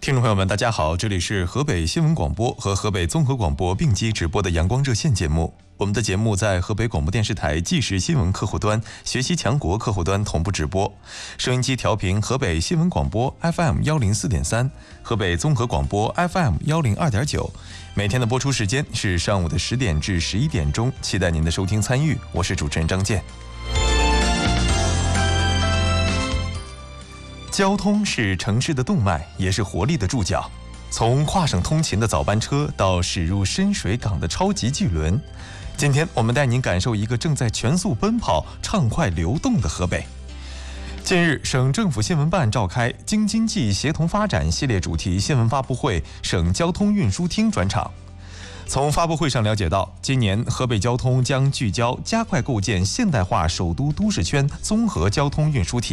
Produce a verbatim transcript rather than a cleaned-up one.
听众朋友们，大家好，这里是河北新闻广播和河北综合广播并机直播的阳光热线节目。我们的节目在河北广播电视台即时新闻客户端、学习强国客户端同步直播，收音机调频河北新闻广播 F M 一零四点三，河北综合广播 F M 一零二点九。每天的播出时间是上午的十点至十一点钟，期待您的收听参与。我是主持人张健。交通是城市的动脉，也是活力的注脚。从跨省通勤的早班车到驶入深水港的超级巨轮，今天我们带您感受一个正在全速奔跑、畅快流动的河北。近日，省政府新闻办召开“京津冀协同发展”系列主题新闻发布会，省交通运输厅专场。从发布会上了解到，今年河北交通将聚焦加快构建现代化首都都市圈综合交通运输体